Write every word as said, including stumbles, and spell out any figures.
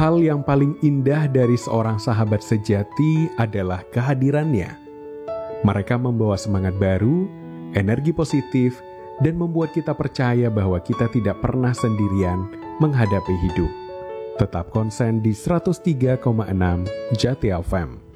Hal yang paling indah dari seorang sahabat sejati adalah kehadirannya. Mereka membawa semangat baru, energi positif, dan membuat kita percaya bahwa kita tidak pernah sendirian menghadapi hidup. Tetap konsen di seratus tiga koma enam Jati F M.